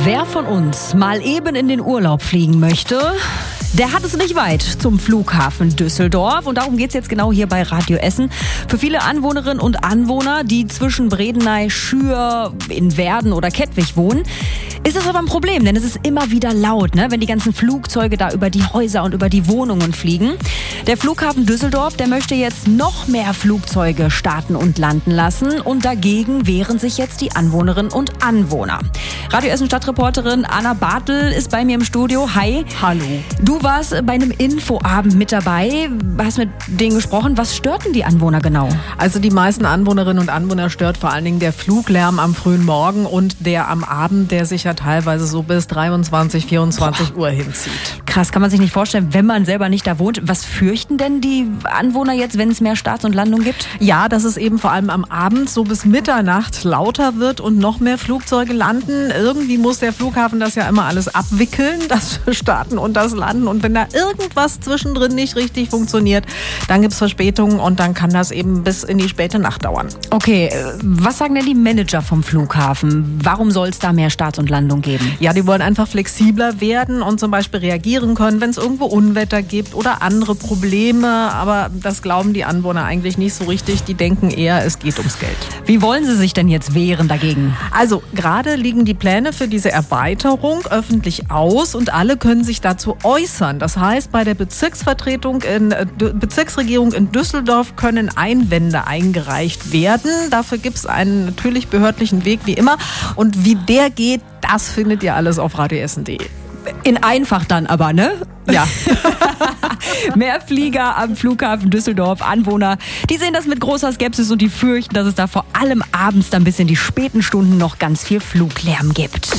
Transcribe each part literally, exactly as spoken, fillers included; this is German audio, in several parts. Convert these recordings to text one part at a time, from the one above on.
Wer von uns mal eben in den Urlaub fliegen möchte, der hat es nicht weit zum Flughafen Düsseldorf. Und darum geht's jetzt genau hier bei Radio Essen. Für viele Anwohnerinnen und Anwohner, die zwischen Bredeney, Schür, in Werden oder Kettwig wohnen, ist das aber ein Problem, denn es ist immer wieder laut, ne, wenn die ganzen Flugzeuge da über die Häuser und über die Wohnungen fliegen. Der Flughafen Düsseldorf, der möchte jetzt noch mehr Flugzeuge starten und landen lassen. Und dagegen wehren sich jetzt die Anwohnerinnen und Anwohner. Radio Essen Stadtreporterin Anna Bartel ist bei mir im Studio. Hi. Hallo. Du warst bei einem Infoabend mit dabei, hast mit denen gesprochen. Was stört denn die Anwohner genau? Also die meisten Anwohnerinnen und Anwohner stört vor allen Dingen der Fluglärm am frühen Morgen und der am Abend, der sich ja teilweise so bis dreiundzwanzig, vierundzwanzig Boah. Uhr hinzieht. Krass, kann man sich nicht vorstellen, wenn man selber nicht da wohnt. Was fürchten denn die Anwohner jetzt, wenn es mehr Starts und Landungen gibt? Ja, dass es eben vor allem am Abend so bis Mitternacht lauter wird und noch mehr Flugzeuge landen. Irgendwie muss der Flughafen das ja immer alles abwickeln, das Starten und das Landen. Und wenn da irgendwas zwischendrin nicht richtig funktioniert, dann gibt es Verspätungen und dann kann das eben bis in die späte Nacht dauern. Okay, was sagen denn die Manager vom Flughafen? Warum soll es da mehr Starts und Landungen geben? Ja, die wollen einfach flexibler werden und zum Beispiel reagieren können, wenn es irgendwo Unwetter gibt oder andere Probleme. Aber das glauben die Anwohner eigentlich nicht so richtig. Die denken eher, es geht ums Geld. Wie wollen sie sich denn jetzt wehren dagegen? Also gerade liegen die Pläne für diese Erweiterung öffentlich aus und alle können sich dazu äußern. Das heißt, bei der Bezirksvertretung in Bezirksregierung in Düsseldorf können Einwände eingereicht werden. Dafür gibt es einen natürlich behördlichen Weg wie immer. Und wie der geht, das findet ihr alles auf radioessen punkt de. In einfach dann aber, ne? Ja. Mehr Flieger am Flughafen Düsseldorf, Anwohner, die sehen das mit großer Skepsis und die fürchten, dass es da vor allem abends dann bis in die späten Stunden noch ganz viel Fluglärm gibt.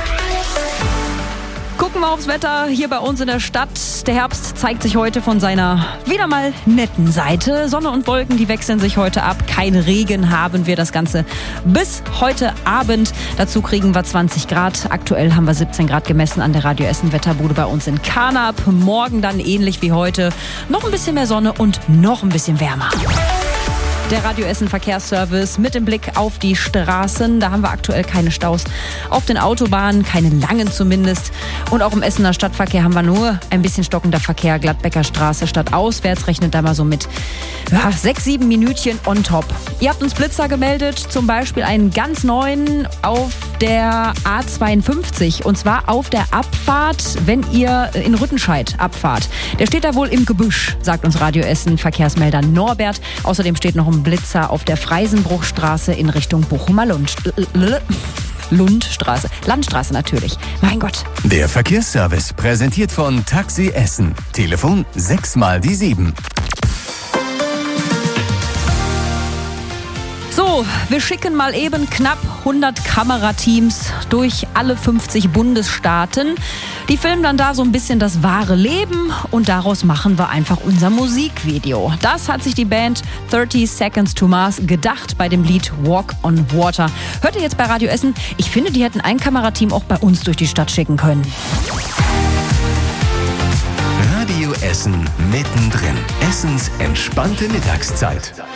Gucken wir aufs Wetter hier bei uns in der Stadt. Der Herbst zeigt sich heute von seiner wieder mal netten Seite. Sonne und Wolken, die wechseln sich heute ab. Kein Regen haben wir, das Ganze bis heute Abend. Dazu kriegen wir zwanzig Grad. Aktuell haben wir siebzehn Grad gemessen an der Radio Essen Wetterbude bei uns in Karnap. Morgen dann ähnlich wie heute. Noch ein bisschen mehr Sonne und noch ein bisschen wärmer. Der Radio Essen Verkehrsservice mit dem Blick auf die Straßen. Da haben wir aktuell keine Staus auf den Autobahnen, keine langen zumindest. Und auch im Essener Stadtverkehr haben wir nur ein bisschen stockender Verkehr. Gladbecker Straße stadtauswärts rechnet da mal so mit ja, sechs, sieben Minütchen on top. Ihr habt uns Blitzer gemeldet, zum Beispiel einen ganz neuen auf der A zweiundfünfzig. Und zwar auf der Abfahrt, wenn ihr in Rüttenscheid abfahrt. Der steht da wohl im Gebüsch, sagt uns Radio Essen Verkehrsmelder Norbert. Außerdem steht noch ein Blitzer auf der Freisenbruchstraße in Richtung Bochumer Lund. Lundstraße. Landstraße natürlich. Mein Gott. Der Verkehrsservice präsentiert von Taxi Essen. Telefon sechs mal die sieben. So, wir schicken mal eben knapp hundert Kamerateams durch alle fünfzig Bundesstaaten. Die filmen dann da so ein bisschen das wahre Leben und daraus machen wir einfach unser Musikvideo. Das hat sich die Band thirty Seconds to Mars gedacht bei dem Lied Walk on Water. Hört ihr jetzt bei Radio Essen? Ich finde, die hätten ein Kamerateam auch bei uns durch die Stadt schicken können. Radio Essen mittendrin. Essens entspannte Mittagszeit.